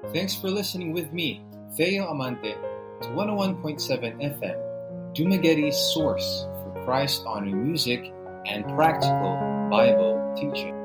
Thanks for listening with me, Theo Amante, to 101.7 FM, Dumagueti's source for Christ-honoring music and practical Bible teaching.